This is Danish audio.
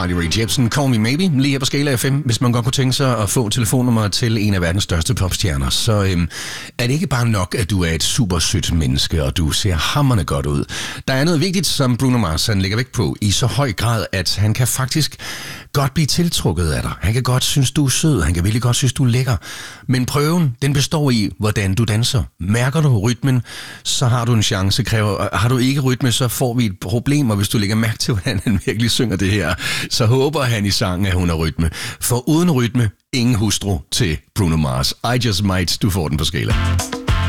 Carly Rae Jepsen, Call Me Maybe, lige her på Skala FM. Hvis man godt kunne tænke sig at få telefonnummer til en af verdens største popstjerner, så er det ikke bare nok, at du er et super sødt menneske, og du ser hamrende godt ud. Der er noget vigtigt, som Bruno Mars han lægger vægt på, i så høj grad, at han kan faktisk godt blive tiltrukket af dig. Han kan godt synes, du er sød, han kan virkelig godt synes, du er lækker. Men prøven, den består i, hvordan du danser. Mærker du rytmen, så har du en chance. Har du ikke rytme, så får vi et problem, og hvis du lægger mærke til, hvordan han virkelig synger det her, så håber han i sangen, at hun har rytme. For uden rytme, ingen hustru til Bruno Mars. I Just Might, du får den på Skala.